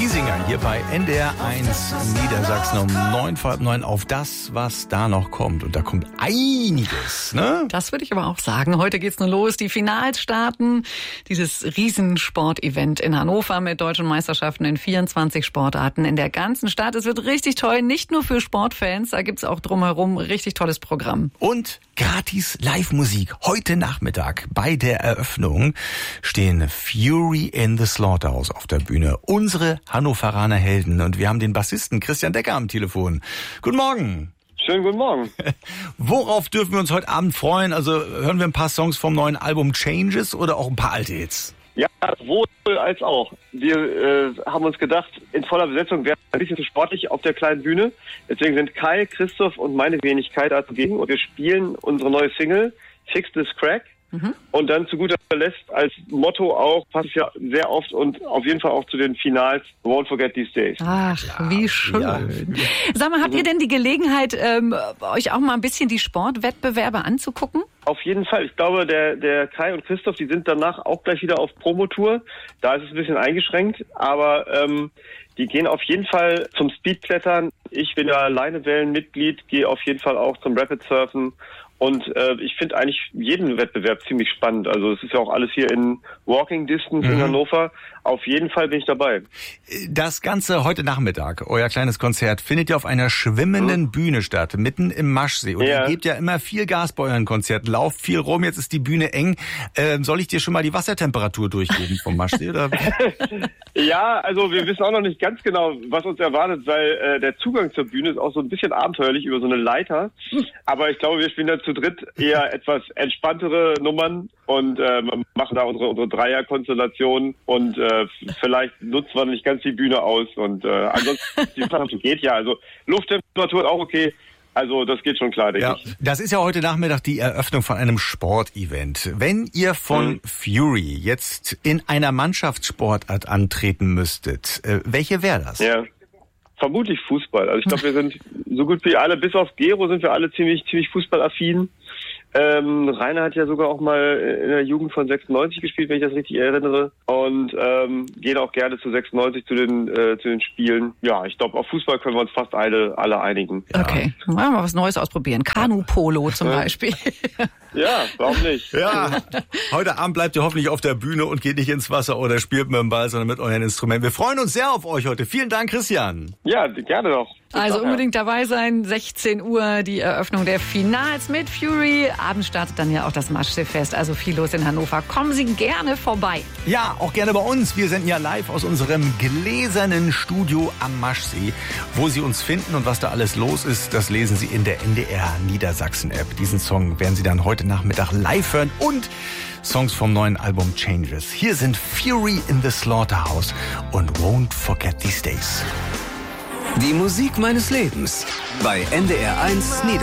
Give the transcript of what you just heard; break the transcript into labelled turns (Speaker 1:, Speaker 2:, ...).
Speaker 1: Giesinger hier bei NDR 1 Niedersachsen um 9:30 auf das, was da noch kommt. Und da kommt einiges, ne?
Speaker 2: Das würde ich aber auch sagen. Heute geht's nur los. Die Finals starten. Dieses Riesensport-Event in Hannover mit deutschen Meisterschaften in 24 Sportarten in der ganzen Stadt. Es wird richtig toll, nicht nur für Sportfans. Da gibt's auch drumherum richtig tolles Programm.
Speaker 1: Und gratis Live-Musik. Heute Nachmittag bei der Eröffnung stehen Fury in the Slaughterhouse auf der Bühne. Unsere Hannoveraner Helden. Und wir haben den Bassisten Christian Decker am Telefon. Guten Morgen.
Speaker 3: Schönen guten Morgen.
Speaker 1: Worauf dürfen wir uns heute Abend freuen? Also hören wir ein paar Songs vom neuen Album Changes oder auch ein paar alte Hits?
Speaker 3: Ja, sowohl als auch. Wir haben uns gedacht, in voller Besetzung wäre ein bisschen zu sportlich auf der kleinen Bühne. Deswegen sind Kai, Christoph und meine Wenigkeit dagegen. Und wir spielen unsere neue Single, Fix This Crack. Und dann zu guter Letzt als Motto auch, passt ja sehr oft und auf jeden Fall auch zu den Finals, Won't Forget These Days.
Speaker 2: Ach, wie schön. Ja. Sag mal, habt ihr denn die Gelegenheit, euch auch mal ein bisschen die Sportwettbewerbe anzugucken?
Speaker 3: Auf jeden Fall. Ich glaube, der Kai und Christoph, die sind danach auch gleich wieder auf Promotour. Da ist es ein bisschen eingeschränkt, aber die gehen auf jeden Fall zum Speedklettern. Ich bin ja Leinewellenmitglied, gehe auf jeden Fall auch zum Rapid Surfen. Und ich finde eigentlich jeden Wettbewerb ziemlich spannend. Also es ist ja auch alles hier in Walking Distance in Hannover. Auf jeden Fall bin ich dabei.
Speaker 1: Das Ganze heute Nachmittag, euer kleines Konzert, findet ja auf einer schwimmenden Bühne statt, mitten im Maschsee. Und ihr gebt ja immer viel Gas bei euren Konzerten, lauft viel rum, jetzt ist die Bühne eng. Soll ich dir schon mal die Wassertemperatur durchgeben vom Maschsee? Oder?
Speaker 3: Ja, also wir wissen auch noch nicht ganz genau, was uns erwartet, weil der Zugang zur Bühne ist auch so ein bisschen abenteuerlich über so eine Leiter. Aber ich glaube, wir spielen da zu dritt eher etwas entspanntere Nummern und machen da unsere Dreierkonstellation und vielleicht nutzen wir nicht ganz die Bühne aus und ansonsten die geht ja, also Lufttemperatur ist auch okay. Also das geht schon klar, denke ich.
Speaker 1: Das ist ja heute Nachmittag die Eröffnung von einem Sportevent. Wenn ihr von Fury jetzt in einer Mannschaftssportart antreten müsstet, welche wäre das?
Speaker 3: Ja. Vermutlich Fußball. Also ich glaube, wir sind so gut wie alle, bis auf Gero sind wir alle ziemlich fußballaffin. Rainer hat ja sogar auch mal in der Jugend von 96 gespielt, wenn ich das richtig erinnere. Und gehen auch gerne zu 96 zu den Spielen. Ja, ich glaube, auf Fußball können wir uns fast alle einigen.
Speaker 2: Okay, wollen wir mal was Neues ausprobieren. Kanu-Polo zum Beispiel.
Speaker 3: Ja, warum nicht?
Speaker 1: Ja, heute Abend bleibt ihr hoffentlich auf der Bühne und geht nicht ins Wasser oder spielt mit dem Ball, sondern mit euren Instrumenten. Wir freuen uns sehr auf euch heute. Vielen Dank, Christian.
Speaker 3: Ja, gerne doch.
Speaker 2: Also unbedingt dabei sein, 16 Uhr die Eröffnung der Finals mit Fury. Abends startet dann ja auch das Maschseefest, also viel los in Hannover. Kommen Sie gerne vorbei.
Speaker 1: Ja, auch gerne bei uns. Wir senden ja live aus unserem gläsernen Studio am Maschsee. Wo Sie uns finden und was da alles los ist, das lesen Sie in der NDR Niedersachsen App. Diesen Song werden Sie dann heute Nachmittag live hören und Songs vom neuen Album Changes. Hier sind Fury in the Slaughterhouse und Won't Forget These Days.
Speaker 4: Die Musik meines Lebens bei NDR 1 Niedersachsen.